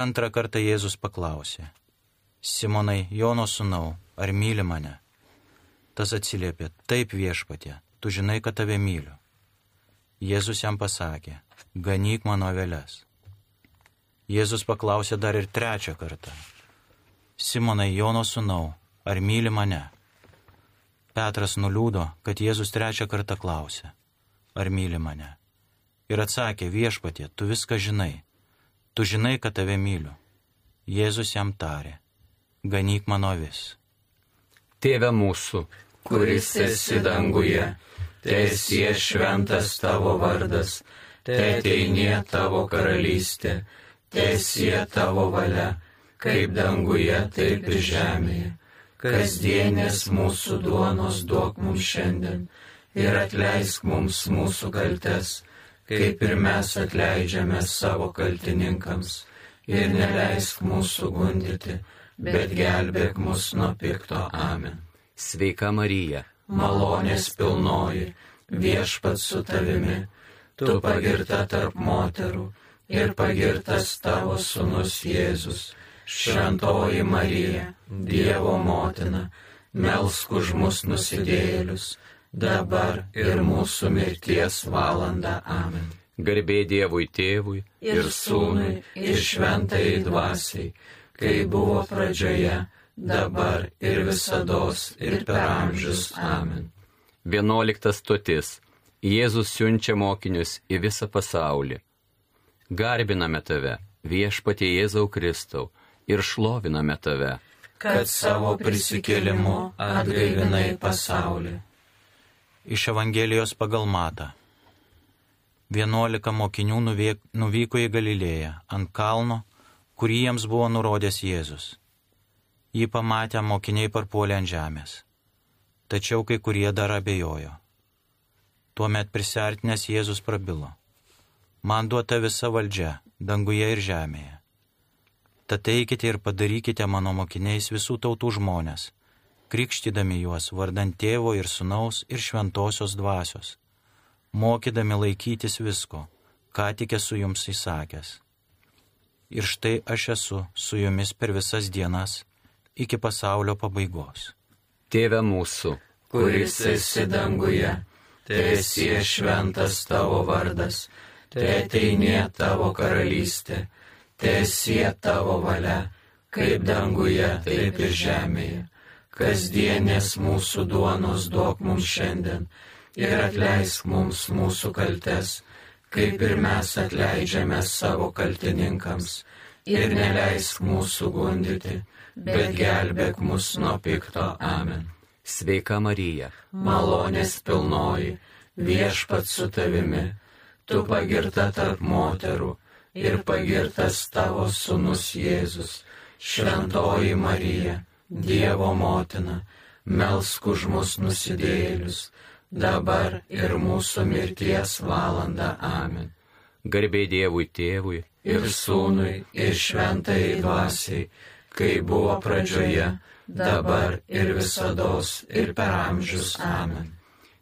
Antrą kartą Jėzus paklausė: Simonai, Jono sūnau, ar myli mane? Tas atsiliepė: Taip, Viešpatie, tu žinai, kad tave myliu. Jėzus jam pasakė: Ganyk mano aveles. Jėzus paklausė dar ir trečią kartą: Simonai, Jono sūnau, ar myli mane? Petras nuliūdo, kad Jėzus trečią kartą klausė: Ar myli mane? Ir atsakė: Viešpatie, tu viską žinai. Tu žinai, kad tave myliu. Jėzus jam tarė: Ganyk mano avis. Tėve mūsų, kuris esi danguje, teesie šventas tavo vardas, teateinie tavo karalystė, teesie tavo valia, kaip danguje, taip ir žemėje. Kasdienės mūsų duonos duok mums šiandien ir atleisk mums mūsų kaltes, kaip ir mes atleidžiame savo kaltininkams. Ir neleisk mūsų gundyti, bet gelbėk mus nuo pikto. Amen. Sveika Marija, malonės pilnoji, Viešpats su tavimi, tu pagirta tarp moterų ir pagirtas tavo sūnus Jėzus. Šventoji Marija, Dievo motina, melsk už mus nusidėjėlius, dabar ir mūsų mirties valandą. Amen. Garbė Dievui Tėvui ir Sūnui, ir Šventajai Dvasiai, kai buvo pradžioje, dabar ir visados, ir per amžius. Amen. 11 stotis. Jėzus siunčia mokinius į visą pasaulį. Garbiname tave, Viešpatie Jėzau Kristau, ir šloviname tave, kad savo prisikėlimu atgaivinai pasaulį. Iš Evangelijos pagal Matą. 11 mokinių nuvyko į Galilėją, ant kalno, kurį jiems buvo nurodęs Jėzus. Jį pamatę mokiniai parpuolė ant žemės, tačiau kai kurie dar abejojo. Tuomet prisiartinęs Jėzus prabilo: Man duota visa valdžia, danguje ir žemėje. Tad eikite ir padarykite mano mokiniais visų tautų žmonės, krikštydami juos vardant Tėvo ir Sūnaus ir Šventosios Dvasios, mokydami laikytis visko, ką tik esu jums įsakęs. Ir štai aš esu su jumis per visas dienas iki pasaulio pabaigos. Tėve mūsų, kuris esi danguje, teesie šventas tavo vardas, teateinie tavo karalystė, teesie tavo valia, kaip danguje, taip ir žemėje. Kasdienės mūsų duonos duok mums šiandien ir atleisk mums mūsų kaltes, kaip ir mes atleidžiame savo kaltininkams. Ir neleisk mūsų gundyti, bet gelbėk mus nuo pikto. Amen. Sveika Marija, malonės pilnoji, Viešpats su tavimi, tu pagirta tarp moterų ir pagirtas tavo sūnus Jėzus. Šventoji Marija, Dievo motina, melsk už mus nusidėjėlius, dabar ir mūsų mirties valandą. Amen. Garbė Dievui Tėvui ir Sūnui, ir Šventajai Dvasiai, kai buvo pradžioje, dabar ir visados, ir per amžius. Amen.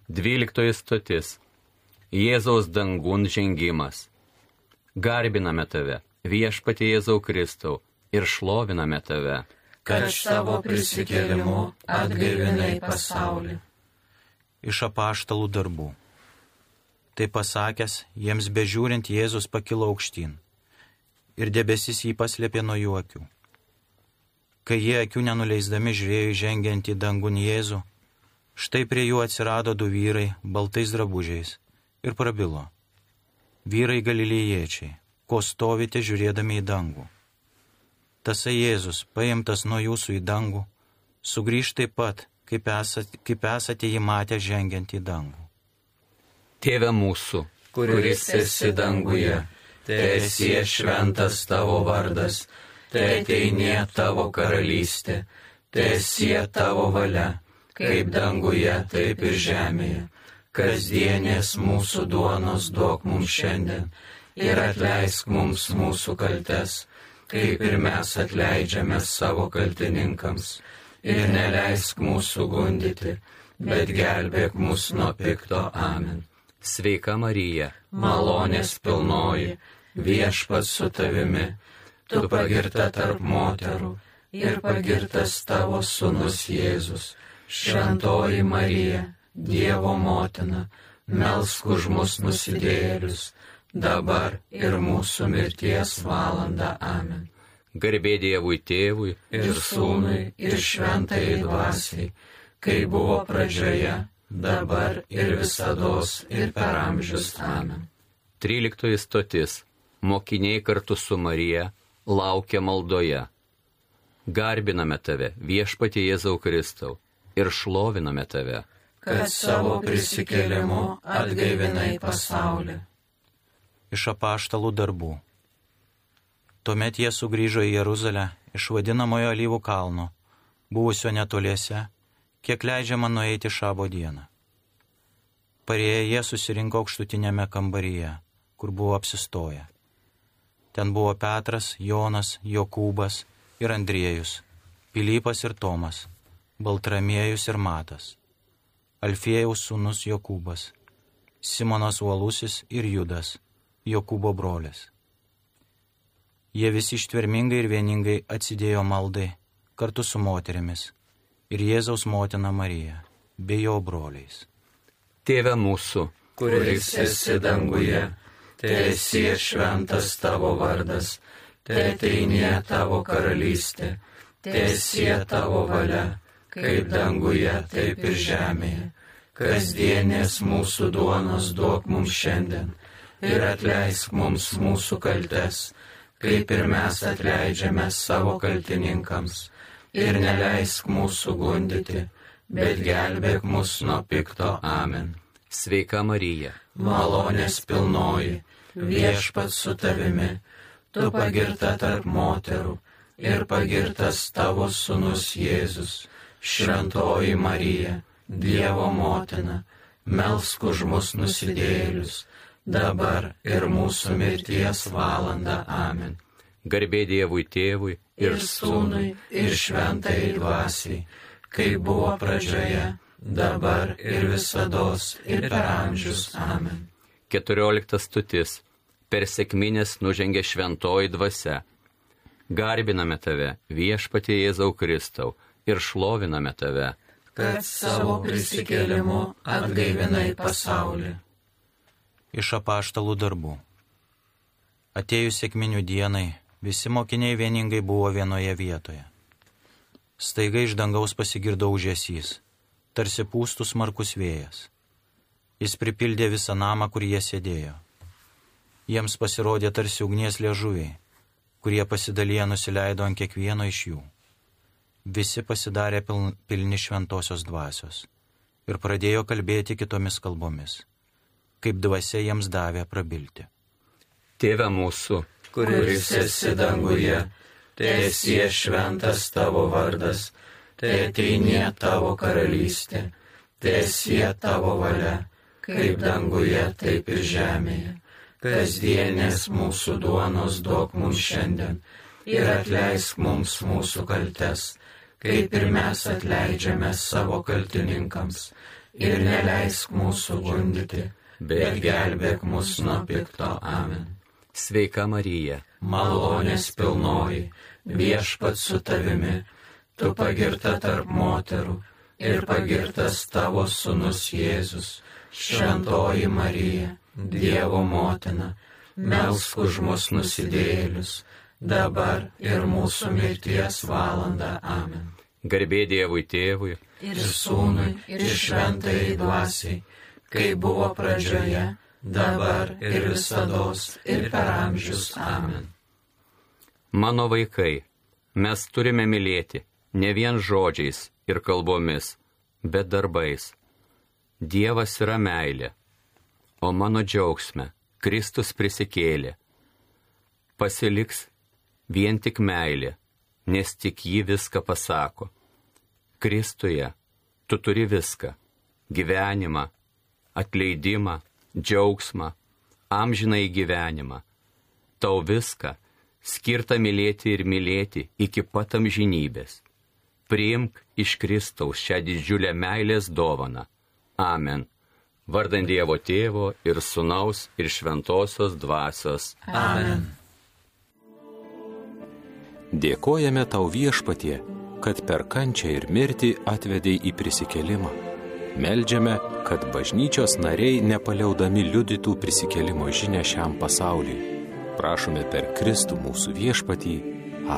12 stotis. Jėzaus dangun žengimas. Garbiname tave, Viešpatie Jėzau Kristau, ir šloviname tave, kad savo prisikėlimu atgaivinai pasaulį. Iš apaštalų darbų. Tai pasakęs, jiems bežiūrint Jėzus pakilo aukštyn, ir debesis jį paslėpė nuo jų akių. Kai jie akių nenuleisdami žiūrėjo žengiant į dangun Jėzų, štai prie jų atsirado 2 vyrai baltais drabužiais ir prabilo: Vyrai galilėjiečiai, ko stovite žiūrėdami į dangų? Tasai Jėzus, paimtas nuo jūsų į dangų, sugrįš taip pat, kaip esate jį matę žengiant į dangų. Tėve mūsų, kuris esi danguje, teesie šventas tavo vardas, teateinie tavo karalystė, teesie tavo valia, kaip danguje, taip ir žemėje. Kasdienės mūsų duonos duok mums šiandien ir atleisk mums mūsų kaltes, kaip ir mes atleidžiame savo kaltininkams. Ir neleisk mūsų gundyti, bet gelbėk mus nuo pikto. Amen. Sveika Marija, malonės pilnoji, Viešpats su tavimi, tu pagirta tarp moterų ir pagirtas tavo sūnus Jėzus. Šventoji Marija, Dievo motina, melsk už mus nusidėjėlius, dabar ir mūsų mirties valanda. Amen. Garbė Dievui Tėvui Ir Sūnui, ir Šventajai Dvasiai, kai buvo pradžioje, dabar ir visados, ir per amžius. Amen. 13 stotis. Mokiniai kartu su Marija laukia maldoje. Garbiname tave, viešpatie Jėzau Kristau, ir šloviname tave, kad savo prisikėlimu atgaivinai pasaulį. Iš apaštalų darbų. Tuomet jie sugrįžo į Jeruzalę iš vadinamojo Alyvų kalno, buvusio netoliese, kiek leidžiama nueiti šabo dieną. Parėję jie susirinko aukštutinėme kambaryje, kur buvo apsistoję. Ten buvo Petras, Jonas, Jokūbas ir Andriejus, Pilypas ir Tomas, Baltramiejus ir Matas, Alfiejaus sūnus Jokūbas, Simonas Uolusis ir Judas, Jokūbo brolis. Jie visi ištvermingai ir vieningai atsidėjo maldai kartu su moterimis ir Jėzaus motina Marija bei jo broliais. Tėve mūsų, kuris esi danguje, teesie šventas tavo vardas, teateinie tavo karalystė, teesie tavo valia, kaip danguje, taip ir žemėje. Kasdienės mūsų duonos duok mums šiandien ir atleisk mums mūsų kaltes, kaip ir mes atleidžiame savo kaltininkams. Ir neleisk mūsų gundyti, bet gelbėk mus nuo pikto. Amen. sveika Marija, malonės pilnoji, viešpats su tavimi, tu pagirta tarp moterų ir pagirtas tavo sūnus Jėzus. Šventoji Marija, Dievo motina, melsk už mus nusidėjėlius, dabar ir mūsų mirties valanda. Amen. Garbė Dievui Tėvui ir Sūnui, ir Šventajai Dvasiai, kaip buvo pradžioje, dabar ir visados, ir per amžius. Amen. 14 stotis. Per sekmines nužengė šventoji dvasia. Garbiname tave, viešpatie Jėzau Kristau, ir šloviname tave, kad savo prisikėlimu atgaivinai pasaulį. Iš apaštalų darbų. Atėjus sekminių dienai, visi mokiniai vieningai buvo vienoje vietoje. Staiga iš dangaus pasigirdo ūžesys, tarsi pūstų smarkus vėjas. Jis pripildė visą namą, kur jie sėdėjo. Jiems pasirodė tarsi ugnies liežuviai, kurie pasidaliję nusileido ant kiekvieno iš jų. Visi pasidarė pilni šventosios dvasios ir pradėjo kalbėti kitomis kalbomis, kaip dvasia jiems davė prabilti. Tėve mūsų, kuris esi danguje, teesie šventas tavo vardas, teateinie tavo karalystė, teesie tavo valia, kaip danguje, taip ir žemėje. Kasdienės mūsų duonos duok mums šiandien ir atleisk mums mūsų kaltes, kaip ir mes atleidžiame savo kaltininkams, ir neleisk mūsų gundyti, bet gelbėk mus nuo pikto. Amen. sveika Marija, Malonės pilnoji, viešpats su tavimi, tu pagirta tarp moterų ir pagirtas tavo sūnus Jėzus. Šventoji Marija, Dievo motina, melsk už mus nusidėjėlius, dabar ir mūsų mirties valanda. Amen. garbė Dievui Tėvui Ir Sūnui, ir Šventajai Dvasiai, kai buvo pradžioje, dabar ir visados, ir per amžius. Amen. Mano vaikai, mes turime mylėti ne vien žodžiais ir kalbomis, bet darbais. Dievas yra meilė, o mano džiaugsme Kristus prisikėlė. Pasiliks vien tik meilė, nes tik ji viską pasako. Kristuje tu turi viską - gyvenimą, atleidimą, džiaugsmą, amžinai gyvenimą. Tau viską skirta mylėti ir mylėti iki pat amžinybės. Priimk iš Kristaus šią didžiulę meilės dovaną. Amen. Vardant Dievo Tėvo ir Sūnaus ir Šventosios Dvasios. Amen. Dėkojame tau viešpatie, kad per kančią ir mirtį atvedei į prisikėlimą. Meldžiame, kad bažnyčios nariai nepaliaudami liudytų prisikėlimo žinią šiam pasauliui. Prašome per Kristų mūsų viešpatį.